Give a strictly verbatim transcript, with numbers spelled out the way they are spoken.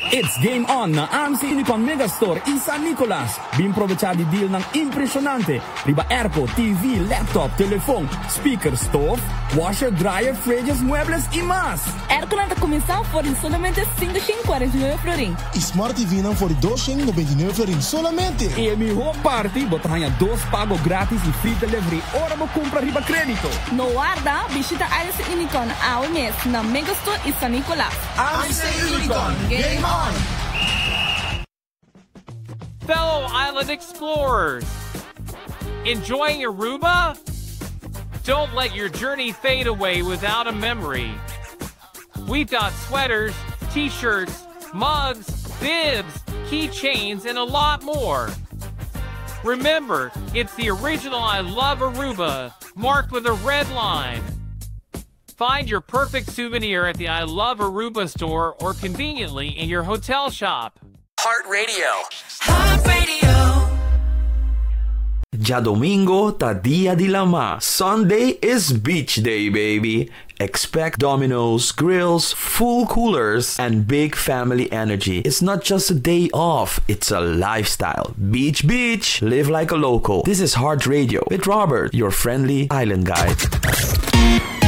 It's game on na ang sa Unicon Megastore in San Nicolas. Bimprovechadi deal ng impresionante. Riba airco, T V, laptop, telefone, speaker, stove, washer, dryer, fridges, muebles y más. Airco na comissão por solamente quinhentos e quarenta e nove florin. Smart T V não for duzentos e noventa e nove florin solamente. E mi ho party, botahanha dos pago grátis e free delivery. Ora mo compra riba crédito. No guarda, visita área sa Unicon ao mês na Megastore in San Nicolas. I'm saying Unicon, game on! Fellow island explorers, enjoying Aruba? Don't let your journey fade away without a memory. We've got sweaters, t-shirts, mugs, bibs, keychains, and a lot more. Remember, it's the original I Love Aruba, marked with a red line. Find your perfect souvenir at the I Love Aruba store or conveniently in your hotel shop. Heart Radio. Heart Radio. Ya domingo ta dia di lama. Sunday is beach day, baby. Expect dominoes, grills, full coolers, and big family energy. It's not just a day off, it's a lifestyle. Beach, beach, live like a local. This is Heart Radio with Robert, your friendly island guide.